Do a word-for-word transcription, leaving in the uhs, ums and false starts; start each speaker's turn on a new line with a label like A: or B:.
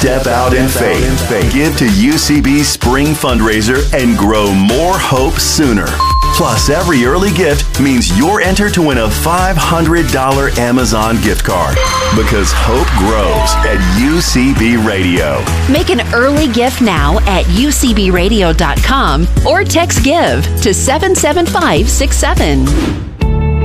A: Step out in faith. Give to U C B Spring Fundraiser and grow more hope sooner. Plus, every early gift means you're entered to win a five hundred dollars Amazon gift card. Because hope grows at U C B Radio.
B: Make an early gift now at U C B radio dot com or text GIVE to seven seven five six seven.